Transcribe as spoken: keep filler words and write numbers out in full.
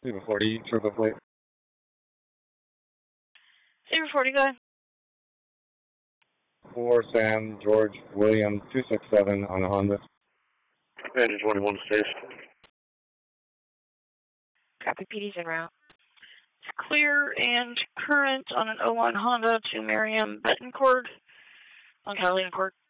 Zebra forty, triple plate. Zebra forty, go ahead. four Sam George William two six seven on a Honda. Engine twenty-one station. Copy, P D's en route. It's clear and current on an oh one Honda to Miriam Betancourt on Catalina Court.